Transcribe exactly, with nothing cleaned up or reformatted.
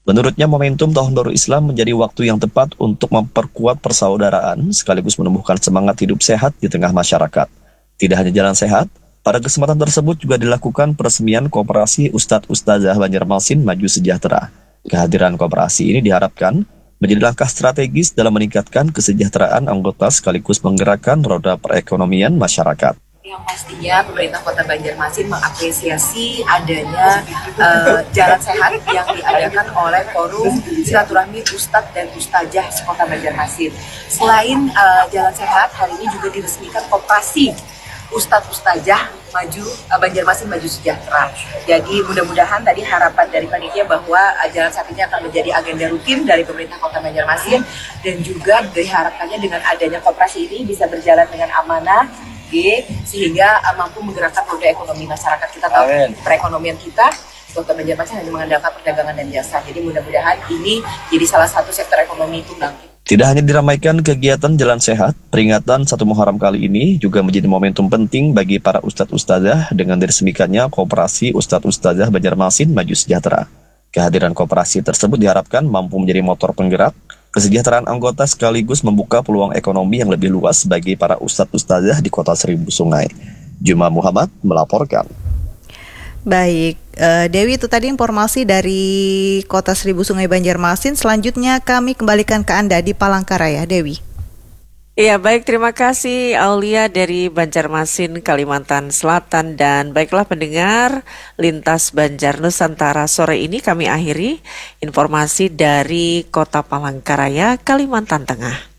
Menurutnya, momentum Tahun Baru Islam menjadi waktu yang tepat untuk memperkuat persaudaraan sekaligus menumbuhkan semangat hidup sehat di tengah masyarakat. Tidak hanya jalan sehat, pada kesempatan tersebut juga dilakukan peresmian Koperasi Ustadz Ustazah Banjarmasin Maju Sejahtera. Kehadiran koperasi ini diharapkan menjadi langkah strategis dalam meningkatkan kesejahteraan anggota sekaligus menggerakkan roda perekonomian masyarakat. Yang pastinya pemerintah Kota Banjarmasin mengapresiasi adanya uh, jalan sehat yang diadakan oleh Forum Silaturahmi Ustadz dan Ustazah Kota Banjarmasin. Selain uh, jalan sehat, hari ini juga diresmikan Koperasi Ustadz Ustazah Maju uh, Banjarmasin Maju Sejahtera. Jadi mudah-mudahan tadi harapan dari panitia bahwa uh, jalan sehat ini akan menjadi agenda rutin dari pemerintah Kota Banjarmasin, dan juga diharapkannya dengan adanya koperasi ini bisa berjalan dengan amanah, sehingga uh, mampu menggerakkan roda ekonomi masyarakat kita. Tahu perekonomian kita Kota Banjarmasin hanya mengandalkan perdagangan dan jasa. Jadi mudah-mudahan ini jadi salah satu sektor ekonomi tunggal. Tidak hanya diramaikan kegiatan jalan sehat, peringatan satu Muharram kali ini juga menjadi momentum penting bagi para Ustadz Ustazah dengan diresmikannya Koperasi Ustadz Ustazah Banjarmasin Maju Sejahtera. Kehadiran koperasi tersebut diharapkan mampu menjadi motor penggerak kesejahteraan anggota sekaligus membuka peluang ekonomi yang lebih luas bagi para Ustadz Ustazah di Kota Seribu Sungai. Juma Muhammad melaporkan. Baik, uh, Dewi, itu tadi informasi dari Kota Seribu Sungai Banjarmasin. Selanjutnya kami kembalikan ke Anda di Palangkaraya, Dewi. Iya, baik, terima kasih Aulia dari Banjarmasin, Kalimantan Selatan. Dan baiklah pendengar, Lintas Banjar Nusantara sore ini kami akhiri informasi dari Kota Palangkaraya, Kalimantan Tengah.